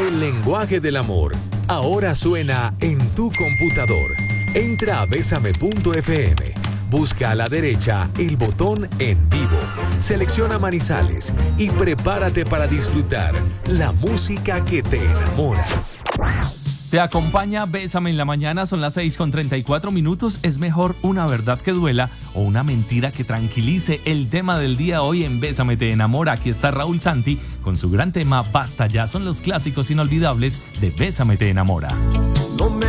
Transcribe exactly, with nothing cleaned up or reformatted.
El lenguaje del amor ahora suena en tu computador. Entra a besame punto efe eme. Busca a la derecha el botón En Vivo. Selecciona Manizales y prepárate para disfrutar la música que te enamora. Te acompaña Bésame en la mañana, son las seis con treinta y cuatro minutos. Es mejor una verdad que duela o una mentira que tranquilice. El tema del día hoy en Bésame te enamora. Aquí está Raúl Santi con su gran tema Basta ya. Son los clásicos inolvidables de Bésame te enamora. No me